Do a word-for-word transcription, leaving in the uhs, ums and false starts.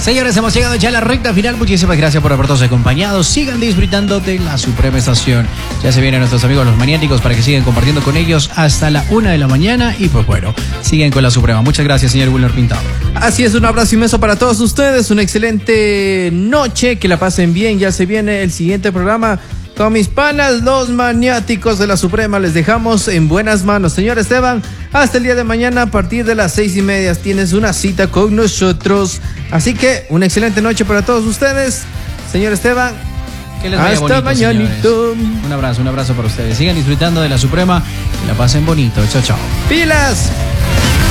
Señores, hemos llegado ya a la recta final. Muchísimas gracias por habernos acompañado. Sigan disfrutando de la Suprema Estación. Ya se vienen nuestros amigos los maniáticos para que sigan compartiendo con ellos hasta la una de la mañana. Y pues bueno, siguen con la Suprema. Muchas gracias, señor Wilner Pintado. Así es, un abrazo inmenso para todos ustedes. Una excelente noche. Que la pasen bien. Ya se viene el siguiente programa con mis panas, los maniáticos de la Suprema. Les dejamos en buenas manos. Señor Esteban, hasta el día de mañana a partir de las seis y media tienes una cita con nosotros. Así que una excelente noche para todos ustedes. Señor Esteban, que les vaya hasta mañanito. Un abrazo, un abrazo para ustedes. Sigan disfrutando de la Suprema. Que la pasen bonito. Chao, chao. ¡Pilas!